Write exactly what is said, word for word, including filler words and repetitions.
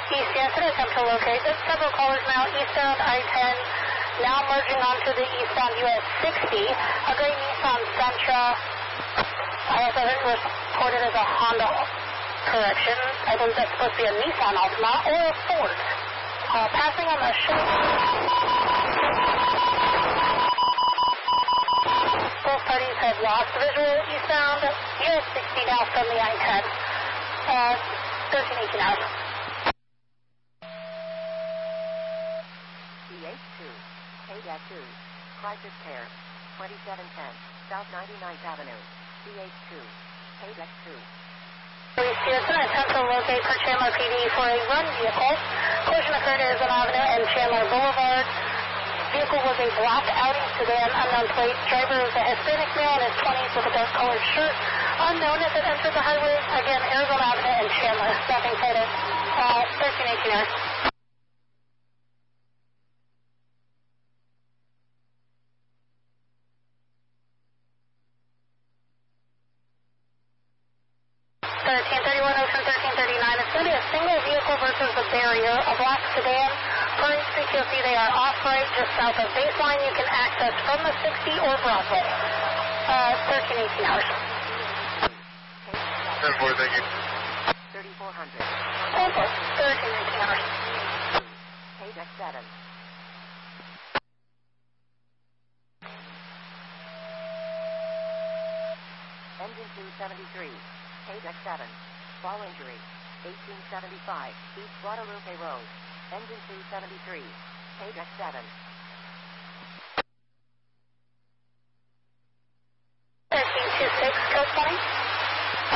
East Yankton, attempt to locate. There's several callers now eastbound I ten, now merging onto the eastbound U S sixty. A gray Nissan Sentra. I have it reported as a Honda. Correction. I believe that's supposed to be a Nissan Altima or a Ford. Uh, passing on the shoulder. Both parties have lost visual eastbound U S sixty now from the I ten. Uh, thirteen eighteen hours. D H two, K two, Crisis Care, twenty-seven ten, South ninety-ninth Avenue, D H two, K two. Police Houston, attempt to locate for Chandler P D for a run vehicle. Collision occurred at Arizona Avenue and Chandler Boulevard. Vehicle was a black Audi sedan, unknown plate. Driver is a Hispanic male in his twenties with a dark colored shirt. Unknown as it entered the highway. Again, Arizona Avenue and Chandler. Stopping photo. Uh, thirteen eighteen hours. thirteen thirty-one, Ocean thirteen thirty-nine. It's going to be a single vehicle versus the barrier, a black sedan. Per H C Q C, they are off-right just south of baseline. You can access from the sixty or Broadway. Uh, thirteen eighteen hours. ten four, thank you. thirty-four hundred. ten four, thirteen eighteen hours. K seven. Engine two seventy-three. K seven. Fall injury. eighteen seventy-five. East Guadalupe Road. Engine two seventy-three. K seven. thirteen twenty-six, code twenty.